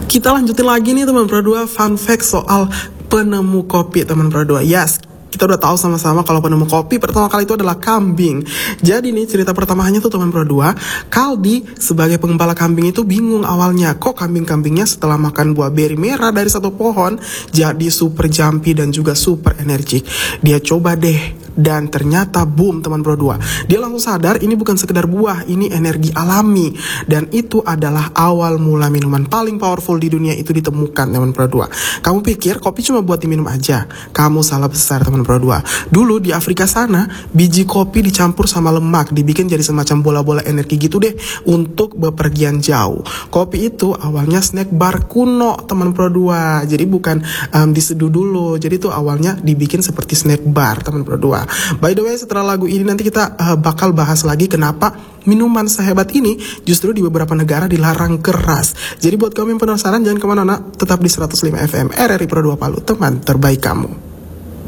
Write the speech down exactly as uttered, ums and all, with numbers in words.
Kita lanjutin lagi nih teman Pro dua, fun fact soal penemu kopi teman Pro dua. Yes, kita udah tahu sama-sama kalau penemu kopi pertama kali itu adalah kambing. Jadi nih cerita pertamanya tuh teman Pro dua, Kaldi sebagai pengembala kambing itu bingung awalnya. Kok kambing-kambingnya setelah makan buah beri merah dari satu pohon jadi super jumpy dan juga super energik. Dia coba deh dan ternyata boom teman Pro dua. Dia langsung sadar ini bukan sekedar buah, ini energi alami. Dan itu adalah awal mula minuman paling powerful di dunia itu ditemukan teman Pro dua. Kamu pikir kopi cuma buat diminum aja? Kamu salah besar teman Pro dua. Dulu di Afrika sana, biji kopi dicampur sama lemak, dibikin jadi semacam bola-bola energi gitu deh untuk bepergian jauh. Kopi itu awalnya snack bar kuno teman Pro dua. Jadi bukan um, diseduh dulu. Jadi itu awalnya dibikin seperti snack bar teman Pro dua. By the way, setelah lagu ini nanti kita uh, bakal bahas lagi kenapa minuman sehebat ini justru di beberapa negara dilarang keras. Jadi buat kamu yang penasaran jangan kemana-mana, tetap di seratus lima F M R R I Pro dua Palu, teman terbaik kamu.